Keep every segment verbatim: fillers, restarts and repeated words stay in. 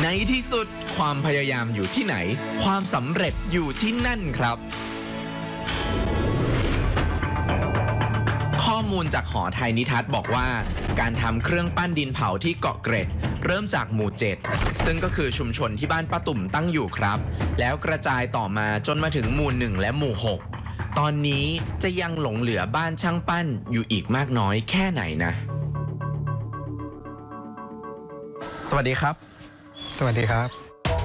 ในที่สุดความพยายามอยู่ที่ไหนความสำเร็จอยู่ที่นั่นครับข้อมูลจากหอไทยนิทัศน์บอกว่าการทำเครื่องปั้นดินเผาที่เกาะเกร็ดเริ่มจากหมู่เจ็ดซึ่งก็คือชุมชนที่บ้านป้าตุ่มตั้งอยู่ครับแล้วกระจายต่อมาจนมาถึงหมู่หนึ่งและหมู่หกตอนนี้จะยังหลงเหลือบ้านช่างปั้นอยู่อีกมากน้อยแค่ไหนนะสวัสดีครับสวัสดีครับ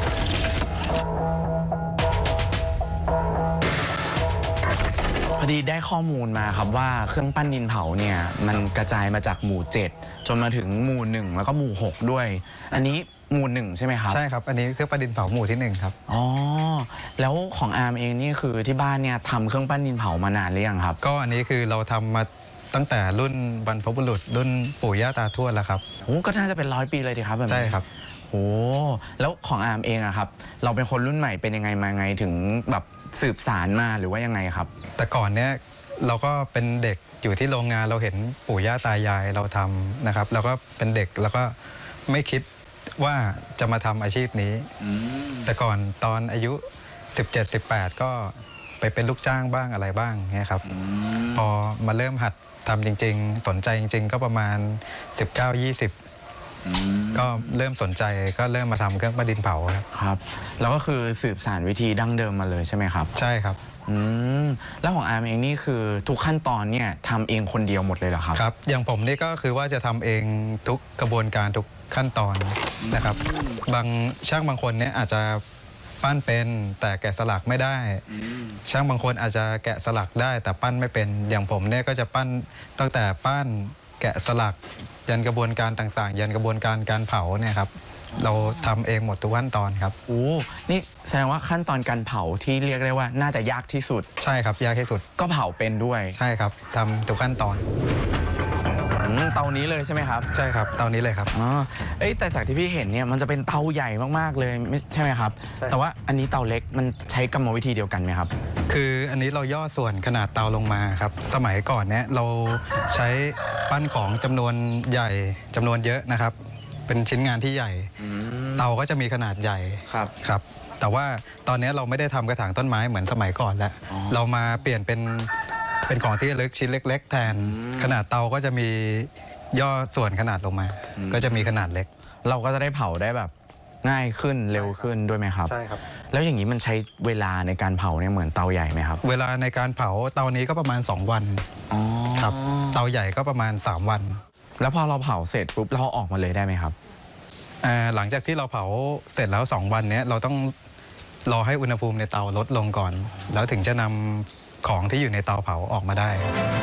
พอดีได้ข้อมูลมาครับว่าเครื่องปั้นดินเผาเนี่ยมันกระจายมาจากหมู่เจ็ดจนมาถึงหมู่หนึ่งแล้วก็หมู่หกด้วยอันนี้หมู่หนึ่งใช่ไหมครับใช่ครับอันนี้เครื่องปั้นดินเผาหมู่ที่หนึ่งครับอ๋อแล้วของอาร์มเองนี่คือที่บ้านเนี่ยทำเครื่องปั้นดินเผามานานหรือยังครับก็อันนี้คือเราทำมาตั้งแต่รุ่นบรรพบุรุษรุ่นปู่ย่าตาทวดแล้วครับโอ้ก็น่าจะเป็นร้อยปีเลยทีครับแบบนี้ใช่ครับโอ้แล้วของอาร์มเองอะครับเราเป็นคนรุ่นใหม่เป็นยังไงมาไงถึงแบบสืบสารมาหรือว่ายังไงครับแต่ก่อนเนี้ยเราก็เป็นเด็กอยู่ที่โรงงานเราเห็นปู่ย่าตายายเราทำนะครับเราก็เป็นเด็กแล้วก็ไม่คิดว่าจะมาทำอาชีพนี้แต่ก่อนตอนอายุ สิบเจ็ด สิบแปด ก็ไปเป็นลูกจ้างบ้างอะไรบ้างเงี้ยครับพอมาเริ่มหัดทำจริงๆสนใจจริงๆก็ประมาณ สิบเก้า ยี่สิบก็เริ่มสนใจก็เริ่มมาทำเครื่องปั้นดินเผาครับครับแล้วก็คือสืบสานวิธีดั้งเดิมมาเลยใช่ไหมครับใช่ครับอืมแล้วของอาร์มเองนี่คือทุกขั้นตอนเนี่ยทำเองคนเดียวหมดเลยเหรอครับครับอย่างผมนี่ก็คือว่าจะทำเองทุกกระบวนการทุกขั้นตอนนะครับบางช่างบางคนเนี่ยอาจจะปั้นเป็นแต่แกะสลักไม่ได้ช่างบางคนอาจจะแกะสลักได้แต่ปั้นไม่เป็นอย่างผมเนี่ยก็จะปั้นตั้งแต่ปั้นแกะสลักยันกระบวนการต่างๆยันกระบวนการการเผาเนี่ยครับเราทำเองหมดทุกขั้นตอนครับโอ้นี่แสดงว่าขั้นตอนการเผาที่เรียกได้ว่าน่าจะยากที่สุดใช่ครับยากที่สุดก็เผาเป็นด้วยใช่ครับทำทุกขั้นตอนเตานี้เลยใช่ไหมครับใช่ครับเตานี้เลยครับอ๋อเอ้ยแต่จากที่พี่เห็นเนี่ยมันจะเป็นเตาใหญ่มากๆเลยไม่ใช่ไหมครับแต่ว่าอันนี้เตาเล็กมันใช้กรรมวิธีเดียวกันไหมครับคืออันนี้เราย่อส่วนขนาดเตาลงมาครับสมัยก่อนเนี่ยเราใช้ปั้นของจำนวนใหญ่จำนวนเยอะนะครับเป็นชิ้นงานที่ใหญ่เตาก็จะมีขนาดใหญ่ครับครับแต่ว่าตอนนี้เราไม่ได้ทำกระถางต้นไม้เหมือนสมัยก่อนแล้วเรามาเปลี่ยนเป็นเป็นของที่ระลึกชิ้นเล็กๆแทนขนาดเตาก็จะมีย่อส่วนขนาดลงมาก็จะมีขนาดเล็กเราก็จะได้เผาได้แบบง่ายขึ้นเร็วขึ้นด้วยไหมครับใช่ครับแล้วอย่างนี้มันใช้เวลาในการเผาเนี่ยเหมือนเตาใหญ่ไหมครับเวลาในการเผาเตานี้ก็ประมาณสองวันครับเตาใหญ่ก็ประมาณสามวันแล้วพอเราเผาเสร็จปุ๊บเราออกมาเลยได้ไหมครับหลังจากที่เราเผาเสร็จแล้วสองวันนี้เราต้องรอให้อุณหภูมิในเตาลดลงก่อนแล้วถึงจะนำของที่อยู่ในเตาเผาออกมาได้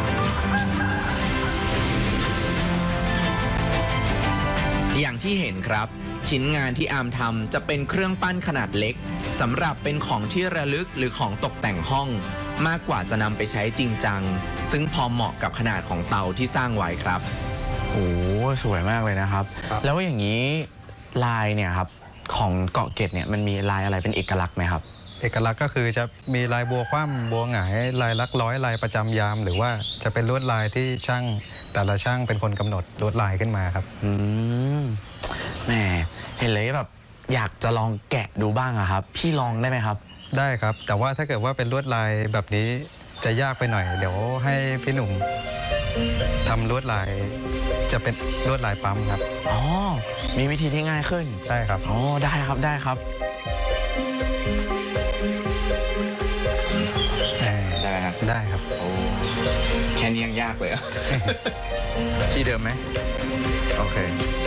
อย่างที่เห็นครับชิ้นงานที่อาร์มทำจะเป็นเครื่องปั้นขนาดเล็กสำหรับเป็นของที่ระลึกหรือของตกแต่งห้องมากกว่าจะนำไปใช้จริงจังซึ่งพอเหมาะกับขนาดของเตาที่สร้างไว้ครับโอ้สวยมากเลยนะครับแล้วอย่างนี้ลายเนี่ยครับของเกาะเกร็ดเนี่ยมันมีลายอะไรเป็นเอกลักษณ์ไหมครับเอกลักษณ์ก็คือจะมีลายบัวคว่ำบัวหงายลายลักร้อยลายประจำยามหรือว่าจะเป็นลวดลายที่ช่างแต่ละช่างเป็นคนกำหนดลวดลายขึ้นมาครับอืมแหมเห็นเลยแบบอยากจะลองแกะดูบ้างอะครับพี่ลองได้ไหมครับได้ครับแต่ว่าถ้าเกิดว่าเป็นลวดลายแบบนี้จะยากไปหน่อยเดี๋ยวให้พี่หนุ่มทำลวดลายจะเป็นลวดลายปั๊มครับอ๋อมีวิธีที่ง่ายขึ้นใช่ครับอ๋อได้ครับได้ครับได้ครับได้ครับโอ้แค่นี้ยังยากเลยที่เดิมไหมโอเค